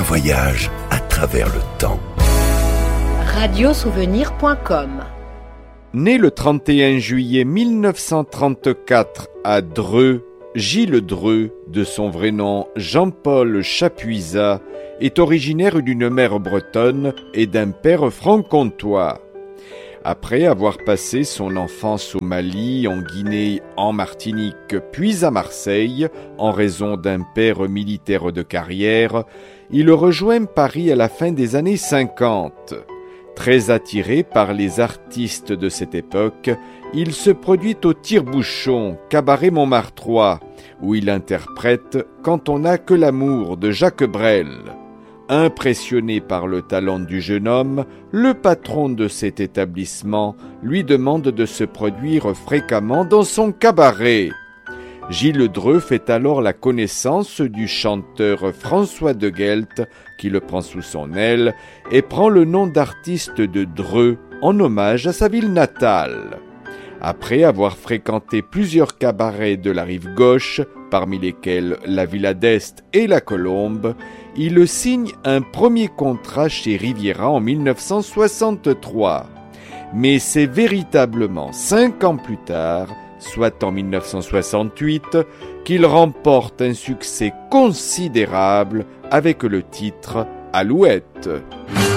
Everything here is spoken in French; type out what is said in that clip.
voyage à travers le temps. Radiosouvenir.com. Né le 31 juillet 1934 à Dreux, Gilles Dreux, de son vrai nom Jean-Paul Chapuisat, est originaire d'une mère bretonne et d'un père franc-comtois. Après avoir passé son enfance au Mali, en Guinée, en Martinique, puis à Marseille, en raison d'un père militaire de carrière, il rejoint Paris à la fin des années 50. Très attiré par les artistes de cette époque, il se produit au Tire-Bouchon, cabaret montmartrois, où il interprète « Quand on n'a que l'amour » de Jacques Brel. Impressionné par le talent du jeune homme, le patron de cet établissement lui demande de se produire fréquemment dans son cabaret. Gilles Dreux fait alors la connaissance du chanteur François de Guelt, qui le prend sous son aile et prend le nom d'artiste de Dreux en hommage à sa ville natale. Après avoir fréquenté plusieurs cabarets de la rive gauche, parmi lesquels la Villa d'Est et la Colombe, il signe un premier contrat chez Riviera en 1963. Mais c'est véritablement 5 ans plus tard, soit en 1968, qu'il remporte un succès considérable avec le titre « Alouette ».